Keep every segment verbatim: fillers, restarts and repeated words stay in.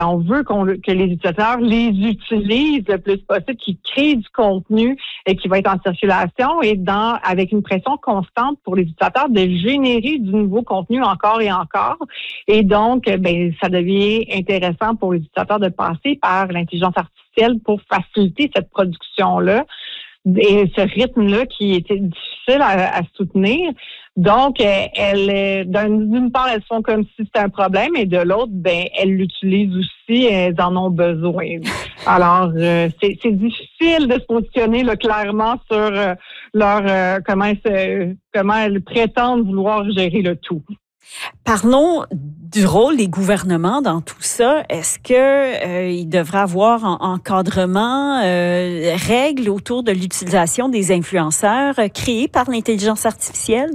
On veut qu'on, que les utilisateurs les utilisent le plus possible, qu'ils créent du contenu et qui va être en circulation et dans avec une pression constante pour les utilisateurs de générer du nouveau contenu encore et encore. Et donc, ben, ça devient intéressant pour les utilisateurs de passer par l'intelligence artificielle pour faciliter cette production-là. Et ce rythme-là qui était difficile à, à soutenir. Donc, elles, d'une part, elles font comme si c'était un problème, et de l'autre, ben, elles l'utilisent aussi, elles en ont besoin. Alors, euh, c'est, c'est difficile de se positionner là, clairement sur euh, leur euh, comment, elles, comment elles prétendent vouloir gérer le tout. Parlons du rôle des gouvernements dans tout ça. Est-ce que euh, il devrait avoir un encadrement, euh, règles autour de l'utilisation des influenceurs euh, créés par l'intelligence artificielle?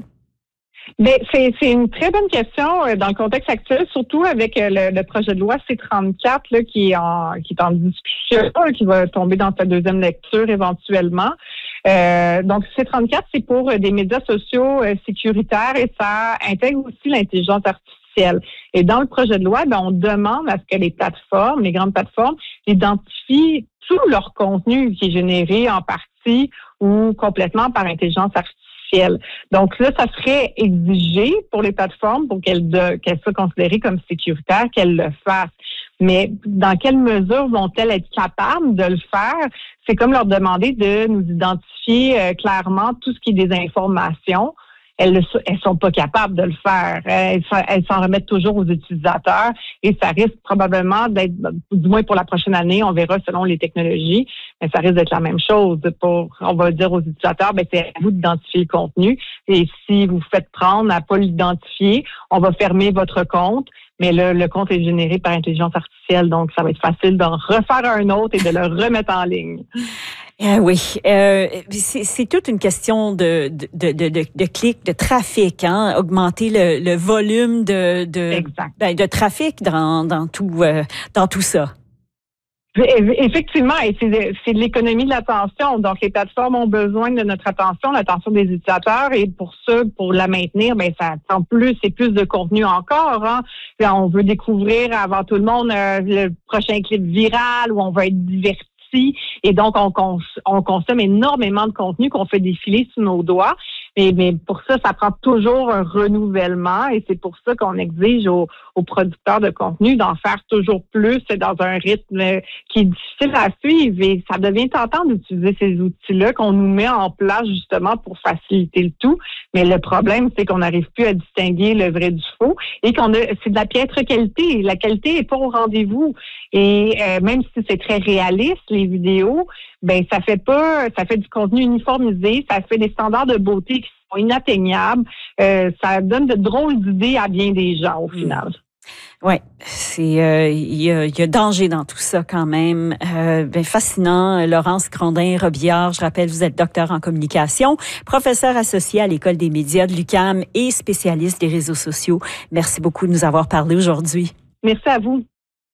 Bien, c'est, c'est une très bonne question euh, dans le contexte actuel, surtout avec euh, le, le projet de loi C trente-quatre là, qui est en qui est en discussion, là, qui va tomber dans sa deuxième lecture éventuellement. Euh, donc, C trente-quatre, c'est pour des médias sociaux euh, sécuritaires et ça intègre aussi l'intelligence artificielle. Et dans le projet de loi, ben, on demande à ce que les plateformes, les grandes plateformes, identifient tout leur contenu qui est généré en partie ou complètement par intelligence artificielle. Donc là, ça serait exigé pour les plateformes pour qu'elles, de, qu'elles soient considérées comme sécuritaires, qu'elles le fassent. Mais dans quelle mesure vont-elles être capables de le faire? C'est comme leur demander de nous identifier euh, clairement tout ce qui est des informations. Elles elles sont pas capables de le faire. Elles, elles s'en remettent toujours aux utilisateurs et ça risque probablement d'être, du moins pour la prochaine année, on verra selon les technologies, mais ça risque d'être la même chose. Pour, on va dire aux utilisateurs, ben c'est à vous d'identifier le contenu et si vous vous faites prendre à pas l'identifier, on va fermer votre compte. Mais là, le compte est généré par intelligence artificielle, donc ça va être facile d'en refaire un autre et de le remettre en ligne. Euh, oui, euh, c'est, c'est toute une question de de de de, de clics, de trafic, hein, augmenter le, le volume de de ben, de trafic dans dans tout euh, dans tout ça. Effectivement, et c'est de, c'est de l'économie de l'attention. Donc, les plateformes ont besoin de notre attention, l'attention des utilisateurs, et pour ça, pour la maintenir, ben ça en plus, c'est plus de contenu encore. Hein. On veut découvrir avant tout le monde euh, le prochain clip viral où on va être diverti. Et donc, on, cons- on consomme énormément de contenu qu'on fait défiler sous nos doigts. Mais, mais pour ça, ça prend toujours un renouvellement et c'est pour ça qu'on exige aux, aux producteurs de contenu d'en faire toujours plus dans un rythme qui est difficile à suivre. Et ça devient tentant d'utiliser ces outils-là qu'on nous met en place justement pour faciliter le tout. Mais le problème, c'est qu'on n'arrive plus à distinguer le vrai du faux et qu'on a, c'est de la piètre qualité. La qualité n'est pas au rendez-vous. Et euh, même si c'est très réaliste, les vidéos, ben ça fait pas, ça fait du contenu uniformisé, ça fait des standards de beauté qui sont inatteignables. Euh, ça donne de drôles d'idées à bien des gens au final. Oui, c'est euh, il y a, il y a danger dans tout ça quand même. Euh, ben, fascinant. Laurence Grondin-Robillard, je rappelle, vous êtes docteur en communication, professeur associé à l'École des médias de l'U Q A M et spécialiste des réseaux sociaux. Merci beaucoup de nous avoir parlé aujourd'hui. Merci à vous.